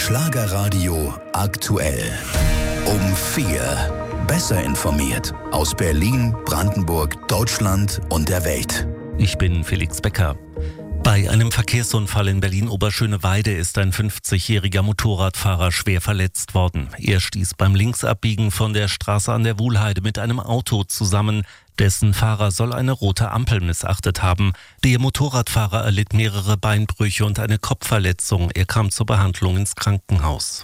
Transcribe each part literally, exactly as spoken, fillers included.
Schlagerradio aktuell. Um vier. Besser informiert aus Berlin, Brandenburg, Deutschland und der Welt. Ich bin Felix Becker. Bei einem Verkehrsunfall in Berlin-Oberschöneweide ist ein fünfzigjähriger Motorradfahrer schwer verletzt worden. Er stieß beim Linksabbiegen von der Straße an der Wuhlheide mit einem Auto zusammen. Dessen Fahrer soll eine rote Ampel missachtet haben. Der Motorradfahrer erlitt mehrere Beinbrüche und eine Kopfverletzung. Er kam zur Behandlung ins Krankenhaus.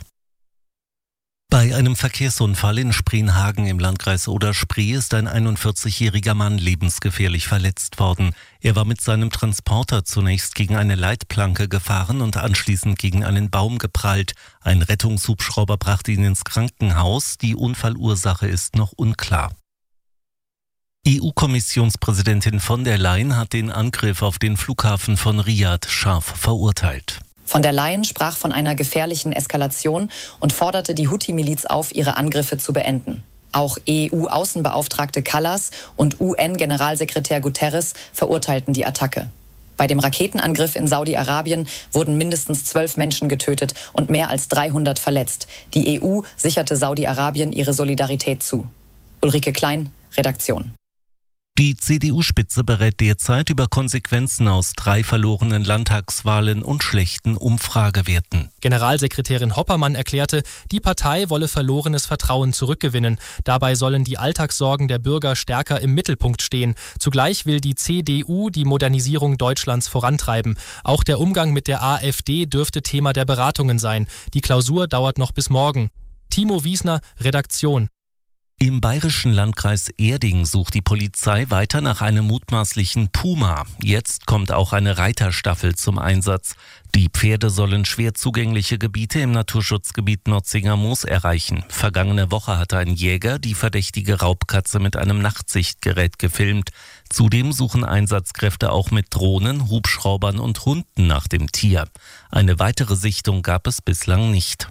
Bei einem Verkehrsunfall in Spreenhagen im Landkreis Oder-Spree ist ein einundvierzigjähriger Mann lebensgefährlich verletzt worden. Er war mit seinem Transporter zunächst gegen eine Leitplanke gefahren und anschließend gegen einen Baum geprallt. Ein Rettungshubschrauber brachte ihn ins Krankenhaus. Die Unfallursache ist noch unklar. E U-Kommissionspräsidentin von der Leyen hat den Angriff auf den Flughafen von Riad scharf verurteilt. Von der Leyen sprach von einer gefährlichen Eskalation und forderte die Houthi-Miliz auf, ihre Angriffe zu beenden. Auch E U-Außenbeauftragte Kallas und U N-Generalsekretär Guterres verurteilten die Attacke. Bei dem Raketenangriff in Saudi-Arabien wurden mindestens zwölf Menschen getötet und mehr als dreihundert verletzt. Die E U sicherte Saudi-Arabien ihre Solidarität zu. Ulrike Klein, Redaktion. Die C D U-Spitze berät derzeit über Konsequenzen aus drei verlorenen Landtagswahlen und schlechten Umfragewerten. Generalsekretärin Hoppermann erklärte, die Partei wolle verlorenes Vertrauen zurückgewinnen. Dabei sollen die Alltagssorgen der Bürger stärker im Mittelpunkt stehen. Zugleich will die C D U die Modernisierung Deutschlands vorantreiben. Auch der Umgang mit der AfD dürfte Thema der Beratungen sein. Die Klausur dauert noch bis morgen. Timo Wiesner, Redaktion. Im bayerischen Landkreis Erding sucht die Polizei weiter nach einem mutmaßlichen Puma. Jetzt kommt auch eine Reiterstaffel zum Einsatz. Die Pferde sollen schwer zugängliche Gebiete im Naturschutzgebiet Notzinger Moos erreichen. Vergangene Woche hatte ein Jäger die verdächtige Raubkatze mit einem Nachtsichtgerät gefilmt. Zudem suchen Einsatzkräfte auch mit Drohnen, Hubschraubern und Hunden nach dem Tier. Eine weitere Sichtung gab es bislang nicht.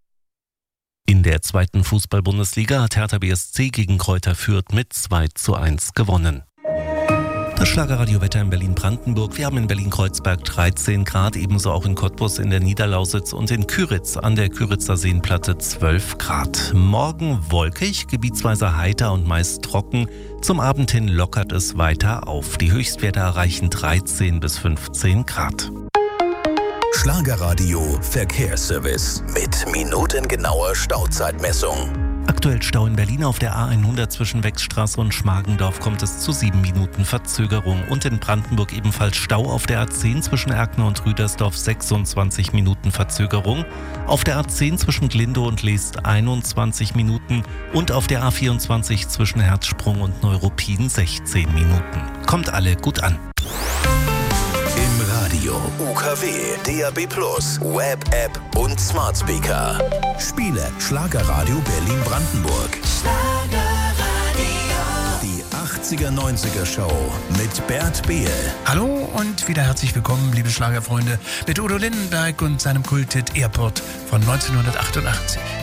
In der zweiten Fußball-Bundesliga hat Hertha B S C gegen Kräuter Fürth mit zwei zu eins gewonnen. Das Schlagerradio-Wetter in Berlin-Brandenburg. Wir haben in Berlin-Kreuzberg dreizehn Grad, ebenso auch in Cottbus in der Niederlausitz und in Küritz an der Küritzer Seenplatte zwölf Grad. Morgen wolkig, gebietsweise heiter und meist trocken. Zum Abend hin lockert es weiter auf. Die Höchstwerte erreichen dreizehn bis fünfzehn Grad. Schlagerradio Verkehrsservice mit minutengenauer Stauzeitmessung. Aktuell Stau in Berlin auf der A hundert zwischen Wechsstraße und Schmargendorf kommt es zu sieben Minuten Verzögerung. Und in Brandenburg ebenfalls Stau auf der A zehn zwischen Erkner und Rüdersdorf sechsundzwanzig Minuten Verzögerung. Auf der A zehn zwischen Glindow und Leest einundzwanzig Minuten. Und auf der A vierundzwanzig zwischen Herzsprung und Neuruppin sechzehn Minuten. Kommt alle gut an. Radio, U K W, D A B plus, Web-App und Smart Speaker. Spiele Schlagerradio Berlin-Brandenburg. Schlagerradio. Die achtziger neunziger Show mit Bert Behl. Hallo und wieder herzlich willkommen, liebe Schlagerfreunde, mit Udo Lindenberg und seinem Kulthit Airport von neunzehnhundertachtundachtzig.